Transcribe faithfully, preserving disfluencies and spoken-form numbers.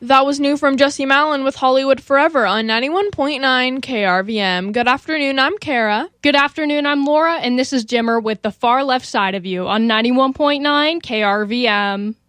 That was new from Jesse Malin with Hollywood Forever on ninety-one point nine K R V M. Good afternoon, I'm Kara. Good afternoon, I'm Laura, and this is Jimmer with The Far Left Side of You on ninety-one point nine K R V M.